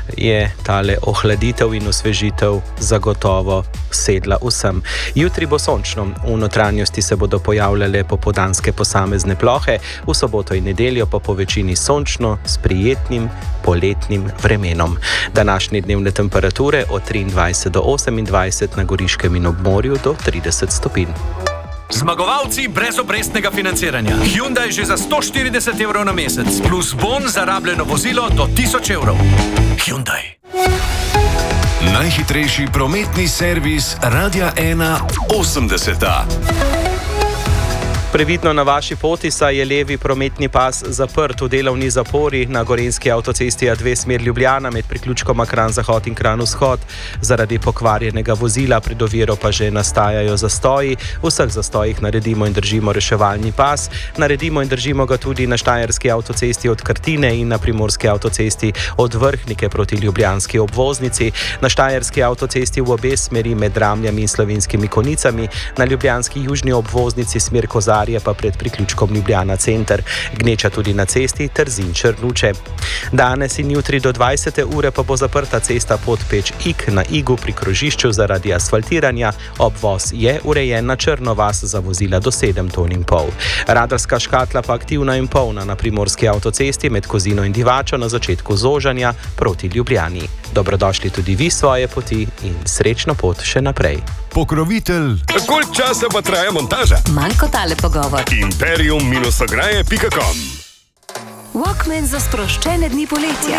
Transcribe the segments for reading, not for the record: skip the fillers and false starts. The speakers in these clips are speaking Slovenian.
je tale ohladitev in osvežitev zagotovo sedla vsem. Jutri bo sončno, v notranjosti se bodo pojavljale popoldanske posamezne plohe, v soboto in nedeljo pa po večini sončno s prijetnim poletnim vremenom. Današnje dnevne temperature od 23 do 28, na Goriškem in ob morju do 30 stopinj. Zmagovalci brezobrestnega financiranja. Hyundai že za 140 evrov na mesec, plus bon za rabljeno vozilo do 1000 evrov. Hyundai. Najhitrejši prometni servis Radia 1 80. Previdno na vaši poti, saj je levi prometni pas zaprt v delovni zapori na gorenjski avtocesti A2 smer Ljubljana med priključkoma Kranj-Zahod in Kranj-Vzhod. Zaradi pokvarjenega vozila pred oviro pa že nastajajo zastoji. V vseh zastojih naredimo in držimo reševalni pas. Naredimo in držimo ga tudi na štajerski avtocesti od Krtine in na primorski avtocesti od Vrhnike proti ljubljanski obvoznici. Na štajerski avtocesti v obe smeri med Dramljami in Slovenskimi Konicami, na ljubljanski južni obvoznici smer Kozarja pa pred priključkom Ljubljana center, gneča tudi na cesti Trzin-Črnuče. Danes in jutri do 20. ure pa bo zaprta cesta Podpeč-Ig na Igu pri krožišču zaradi asfaltiranja. Obvoz je urejen na Črno vas za vozila do 7,5 ton. Radarska škatla pa aktivna in polna na primorski avtocesti med Kozino in Divačo na začetku zožanja proti Ljubljani. Dobrodošli tudi vi svoje poti in srečno pot še naprej. Pokrovitelj. Koliko časa pa traja montaža? Manj kot tale pogovor. Imperium-ograje.com. Walkman za sproščene dni poletja.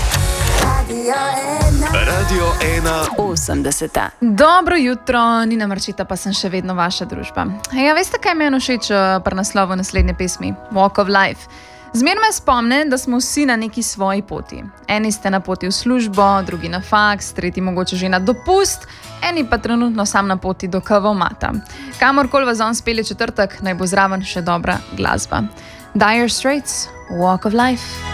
Radio 1 80. Dobro jutro, Nina Marčeta, pa sem še vedno vaša družba. Ja, veste, kaj meni všeč pri naslovu naslednje pesmi? Walk of Life. Zmerno me spomne, da smo vsi na neki svoji poti. Eni ste na poti v službo, drugi na faks, tretji mogoče že na dopust, eni pa trenutno sam na poti do kavomata. Kamorkoli vas on spelje četrtek, naj bo zraven še dobra glasba. Dire Straits, Walk of Life.